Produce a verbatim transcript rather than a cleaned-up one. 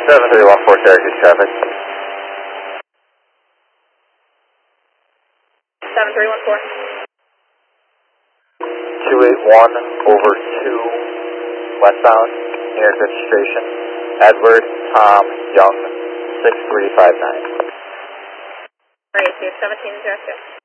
seven three one four, Syracuse traffic. seven three one four. two eight one over two, westbound, near registration. Edward Tom Young, six three five nine. Alright, seventeen zero two.